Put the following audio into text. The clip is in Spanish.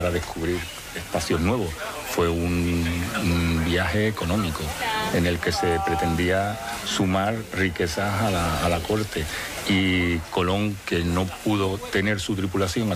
para descubrir espacios nuevos. Fue un viaje económico en el que se pretendía sumar riquezas a la corte, y Colón, que no pudo tener su tripulación